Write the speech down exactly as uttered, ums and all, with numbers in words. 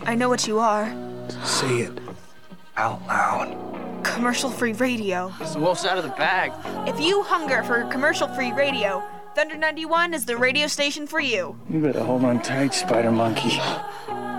I know what you are. Say it out loud. Commercial-free radio. The wolf's out of the bag. If you hunger for commercial-free radio, Thunder ninety-one is the radio station for you. You better hold on tight, Spider Monkey.